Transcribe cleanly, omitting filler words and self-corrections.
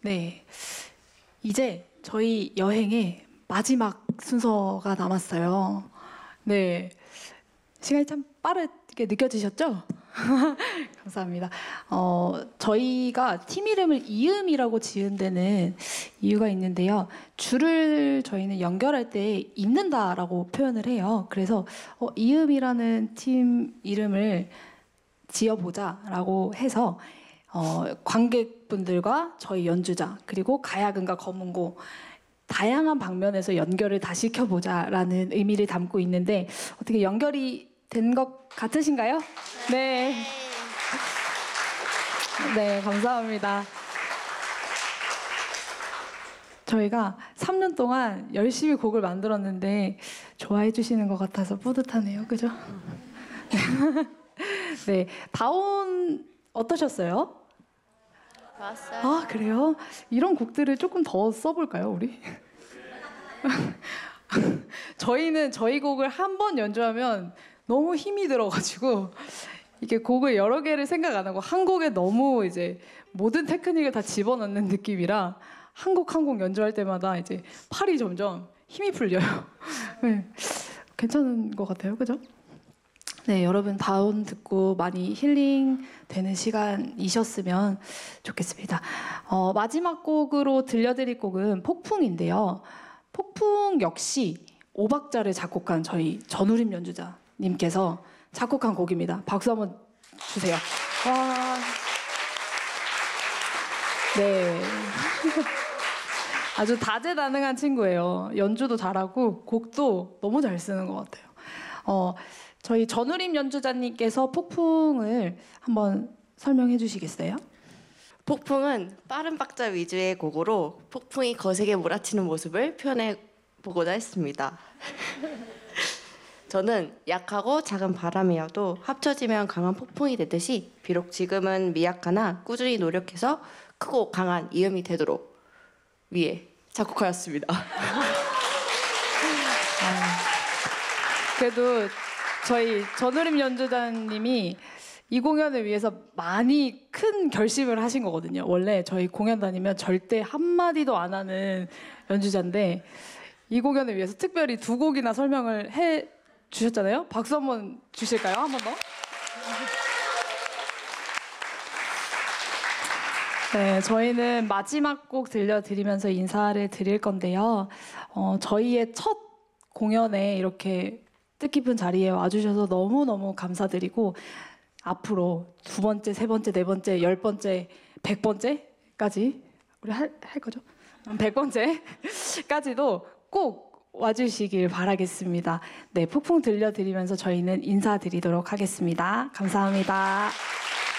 네, 이제 저희 여행의 마지막 순서가 남았어요. 네, 시간이 참 빠르게 느껴지셨죠? 감사합니다. 저희가 팀 이름을 이음이라고 지은 데는 이유가 있는데요. 줄을 저희는 연결할 때 잇는다라고 표현을 해요. 그래서 이음이라는 팀 이름을 지어보자라고 해서 관객분들과 저희 연주자 그리고 가야금과 검은고 다양한 방면에서 연결을 다 시켜보자라는 의미를 담고 있는데 어떻게 연결이 된 것 같으신가요? 네. 네, 감사합니다. 저희가 3년 동안 열심히 곡을 만들었는데 좋아해 주시는 것 같아서 뿌듯하네요. 그죠? 네, 다운 어떠셨어요? 좋았어요. 아, 그래요? 이런 곡들을 조금 더 써볼까요, 우리? 저희는 저희 곡을 한 번 연주하면 너무 힘이 들어가지고 이게 곡을 여러 개를 생각 안 하고 한 곡에 너무 이제 모든 테크닉을 다 집어넣는 느낌이라 한 곡 한 곡 연주할 때마다 이제 팔이 점점 힘이 풀려요. 네, 괜찮은 것 같아요, 그죠? 네, 여러분 다운 듣고 많이 힐링 되는 시간이셨으면 좋겠습니다. 마지막 곡으로 들려드릴 곡은 폭풍인데요. 폭풍 역시 5박자를 작곡한 저희 전우림 연주자님께서 작곡한 곡입니다. 박수 한번 주세요. 와. 네. 아주 다재다능한 친구예요. 연주도 잘하고 곡도 너무 잘 쓰는 것 같아요. 저희 전우림 연주자님께서 폭풍을 한번 설명해 주시겠어요? 폭풍은 빠른 박자 위주의 곡으로 폭풍이 거세게 몰아치는 모습을 표현해 보고자 했습니다. 저는 약하고 작은 바람이어도 합쳐지면 강한 폭풍이 되듯이 비록 지금은 미약하나 꾸준히 노력해서 크고 강한 이음이 되도록 위해 작곡하였습니다. 그래도 저희 전우림 연주자님이 이 공연을 위해서 많이 큰 결심을 하신 거거든요. 원래 저희 공연 다니면 절대 한마디도 안 하는 연주자인데 이 공연을 위해서 특별히 2곡이나 설명을 해 주셨잖아요. 박수 한번 주실까요? 한 번 더. 네, 저희는 마지막 곡 들려드리면서 인사를 드릴 건데요. 저희의 첫 공연에 이렇게 뜻깊은 자리에 와주셔서 너무너무 감사드리고 앞으로 2번째, 3번째, 4번째, 10번째, 100번째까지 우리 할 거죠? 100번째까지도 꼭 와주시길 바라겠습니다. 네, 폭풍 들려드리면서 저희는 인사드리도록 하겠습니다. 감사합니다.